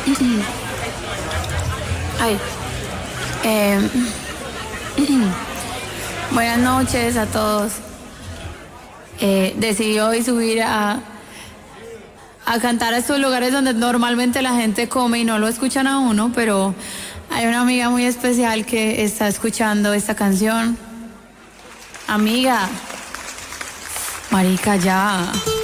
Ay. eh, Buenas noches a todos. Decidí hoy subir a cantar a estos lugares donde normalmente la gente come y no lo escuchan a uno, pero hay una amiga muy especial que está escuchando esta canción. Amiga, marica, ya.